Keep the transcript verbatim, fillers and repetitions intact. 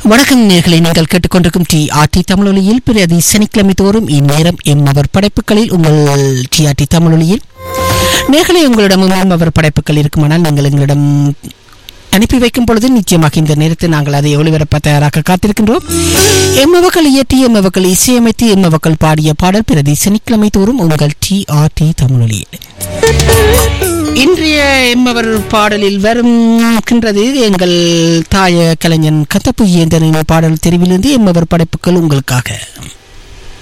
வணக்கம் நேயர்களே, நீங்கள் கேட்டுக்கொண்டிருக்கும் டி ஆர் டி தமிழொலியில் பிரதி சனிக்கிழமை தோறும் இந்நேரம் எம்மவர் படைப்புகளில் உங்கள் டி ஆர் டி தமிழொலியில் நேயர்களே, உங்களிடமும் எம்மவர் படைப்புகள் இருக்குமானால் நீங்கள் எங்களிடம் அனுப்பி வைக்கும் பொழுது நிச்சயமாக இந்த நேரத்தில் நாங்கள் அதை ஒளிபரப்ப தயாராக காத்திருக்கின்றோம். எம்மவர்கள் இயற்றி எம்மவர்கள் இசையமைத்து எம்மவர்கள் பாடிய பாடல் பிரதி சனிக்கிழமை தோறும் உங்கள் டி ஆர் டி தமிழொலியில். இன்றைய எம்மவர் பாடலில் வருகின்றது எங்கள் தாய கலைஞன் கத்தப்பு இயந்திரனின் பாடல் தெரிவிலிருந்து எம்மவர் படைப்புகள் உங்களுக்காக.